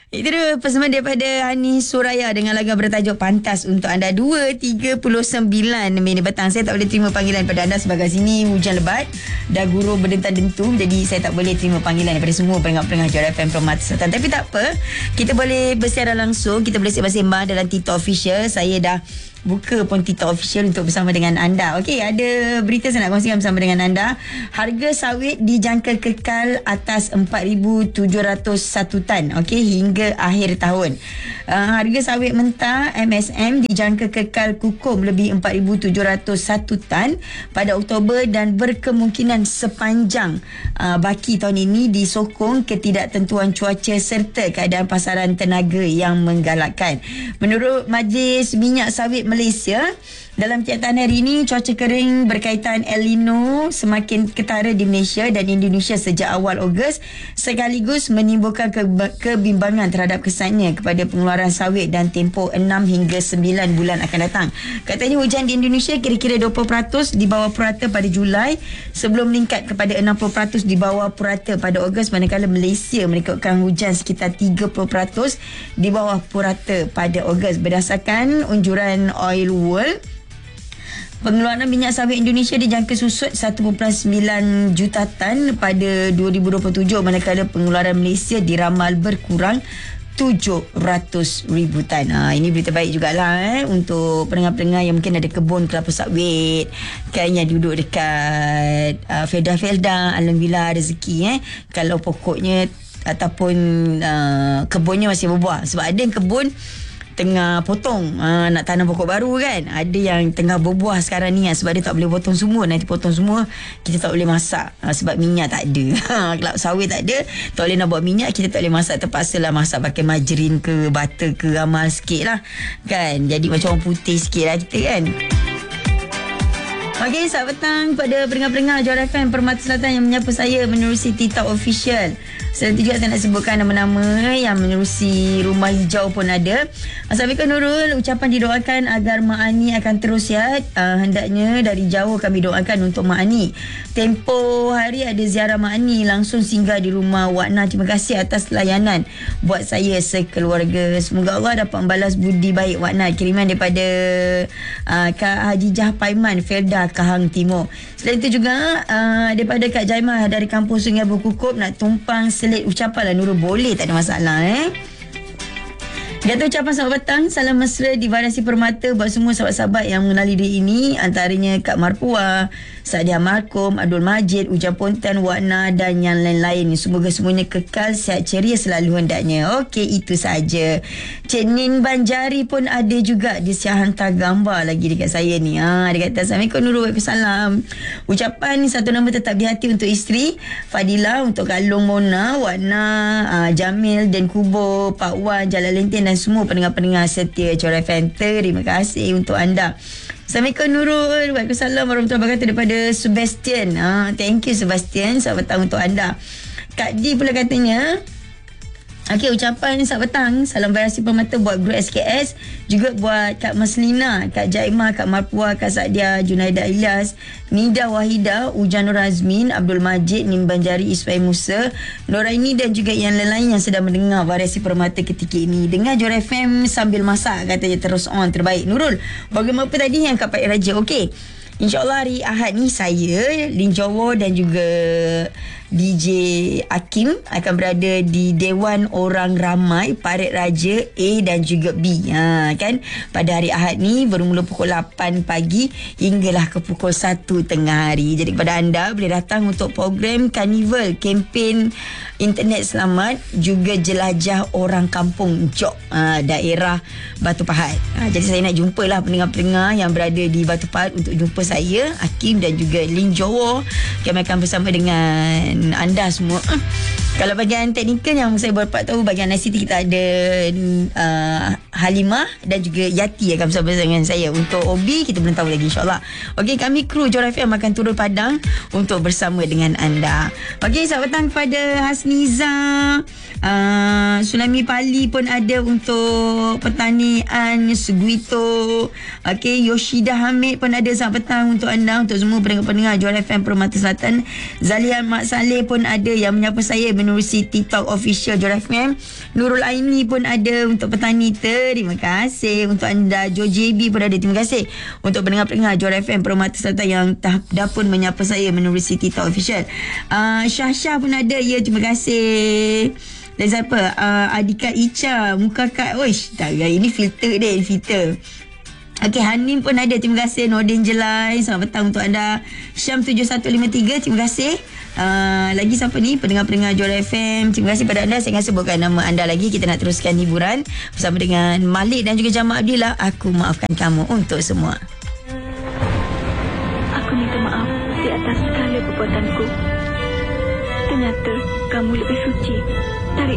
Itu dia persembahan daripada Hani Suraya dengan lagu bertajuk Pantas untuk anda. 2.39 minit petang. Saya tak boleh terima panggilan pada anda sebagai sini hujan lebat dah gurau berdentam-dentum. Jadi saya tak boleh terima panggilan daripada semua pendengar-pendengar Johor FM Permata Selatan. Tapi tak apa, kita boleh bersiaran langsung, kita boleh sembang-sembang dalam TikTok Official. Saya dah buka pun TikTok Official untuk bersama dengan anda. Okey, ada berita saya nak kongsikan bersama dengan anda. Harga sawit dijangka kekal atas 4,701 tan, okey, hingga akhir tahun. Harga sawit mentah MSM dijangka kekal kukuh lebih 4,701 tan pada Oktober dan berkemungkinan sepanjang baki tahun ini disokong ketidaktentuan cuaca serta keadaan pasaran tenaga yang menggalakkan. Menurut Majlis Minyak Sawit Malaysia, dalam kenyataan hari ini, cuaca kering berkaitan El Nino semakin ketara di Malaysia dan Indonesia sejak awal Ogos, sekaligus menimbulkan kebimbangan terhadap kesannya kepada pengeluaran sawit dan tempoh 6 hingga 9 bulan akan datang. Katanya hujan di Indonesia kira-kira 20% di bawah purata pada Julai sebelum meningkat kepada 60% di bawah purata pada Ogos, manakala Malaysia merekodkan hujan sekitar 30% di bawah purata pada Ogos. Berdasarkan unjuran Oil World, pengeluaran minyak sawit Indonesia dijangka susut 1.9 juta tan pada 2027, manakala pengeluaran Malaysia diramal berkurang 700,000 tan. Ini berita baik jugalah untuk pendengar-pendengar yang mungkin ada kebun kelapa sawit kan, yang duduk dekat felda-felda. Alhamdulillah rezeki kalau pokoknya ataupun kebunnya masih berbuah. Sebab ada yang kebun tengah potong, nak tanam pokok baru kan. Ada yang tengah berbuah sekarang ni, sebab dia tak boleh potong semua. Nanti potong semua, kita tak boleh masak sebab minyak tak ada. Kalau sawit tak ada, tak boleh nak buat minyak, kita tak boleh masak. Terpaksa lah masak pakai margarin ke butter ke, ramal sikit lah kan. Jadi macam orang putih sikit lah kita kan. Okey, selamat petang pada pendengar-pendengar Johor FM Permata Selatan yang menyapa saya menerusi TikTok Official. Selain itu juga saya nak sebutkan nama-nama yang menerusi Rumah Hijau pun ada. Assalamualaikum Nurul, ucapan didoakan agar Mak Ani akan terus sihat. Hendaknya dari jauh kami doakan untuk Mak Ani. Tempoh hari ada ziarah Mak Ani, langsung singgah di rumah Wak Na. Terima kasih atas layanan buat saya sekeluarga. Semoga Allah dapat membalas budi baik Wak Na. Kiriman daripada Kak Hajijah Paiman, Felda, Kahang Timur. Selain itu juga daripada Kak Jaimah dari Kampung Sungai Berkukup, nak tumpang selit ucapan lah Nurul. Boleh, tak ada masalah Kata ucapan selamat petang, salam mesra di Variasi Permata buat semua sahabat-sahabat yang mengenali diri ini, antaranya Kak Marpuah, Sadia Markom, Abdul Majid, Ujang Pontan, Wakna dan yang lain-lain. Semoga semuanya kekal sihat ceria selalu hendaknya. Okey, itu saja. Cik Nin Banjari pun ada juga, dia siap hantar gambar lagi dekat saya ni. Dia kata Assalamualaikum Nurul, waalaikumsalam. Ucapan satu nama tetap di hati untuk isteri Fadila, untuk Kak Long Mona, Wakna, Jamil dan Kubo, Pak Wan, Jalan Lenteng dan semua pendengar-pendengar setia Johor FM. Terima kasih untuk anda. Assalamualaikum Nurul. Waalaikumsalam warahmatullahi wabarakatuh daripada Sebastian. Thank you Sebastian. Selamat petang untuk anda. Kak Di pula katanya, okey, ucapan selamat petang, salam Variasi Permata buat Guru SKS, juga buat Kak Maslina, Kak Jaimah, Kak Marpuah, Kak Sadia, Junaida Ilyas, Nida Wahida, Ujan Nur Azmin, Abdul Majid, Nim Banjari, Ismail Musa, Noraini dan juga yang lain-lain yang sedang mendengar Variasi Permata ketika ini. Dengar Johor FM sambil masak, katanya terus on, terbaik. Nurul, bagaimana tadi yang Kak Pak Raja? Okey, InsyaAllah hari Ahad ni saya, Lin Jowo dan juga DJ Hakim akan berada di Dewan Orang Ramai Parit Raja A dan juga B. Kan pada hari Ahad ni bermula pukul 8 pagi hinggalah ke pukul 1 tengah hari. Jadi kepada anda boleh datang untuk program Karnival, kempen Internet Selamat, juga jelajah orang kampung Jok, daerah Batu Pahat. Jadi saya nak jumpalah pendengar-pendengar yang berada di Batu Pahat untuk jumpa saya, Hakim dan juga Lin Jowo. Kami akan bersama dengan anda semua. Kalau bahagian teknikal yang saya dapat tahu, bahagian ICT kita ada Halimah dan juga Yati akan bersama dengan saya. Untuk Obi kita belum tahu lagi, insyaAllah. Okey, kami kru Johor FM akan turun padang untuk bersama dengan anda. Okey, selamat petang kepada Hasniza. Tsunami Pali pun ada untuk pertanian Seguito. Okey, Yoshida Hamid pun ada. Selamat petang untuk anda, untuk semua pendengar-pendengar Johor FM Permata Selatan. Zalihan Mak Saleh pun ada yang menyapa saya menerusi TikTok official Johor FM. Nurul Aini pun ada untuk petani. Terima kasih untuk anda. Jo JB pun ada. Terima kasih untuk pendengar-pendengar Johor FM Permata Selatan yang dah pun menyapa saya menerusi TikTok official. Syah pun ada. Ya, terima kasih. Dan siapa? Adika Icha. Muka Kak. Oish, ini filter dia. Filter. Okey, Hanim pun ada. Terima kasih. Nordin Jelai. Selamat petang untuk anda. Syam 7153. Terima kasih. Lagi siapa ni? Pendengar-pendengar Johor FM. Terima kasih pada anda. Saya akan sebutkan nama anda lagi. Kita nak teruskan hiburan bersama dengan Malik dan juga Jamal Abdillah. Aku maafkan kamu untuk semua. Aku minta maaf di atas segala perbuatanku. Ternyata kamu lebih suci dari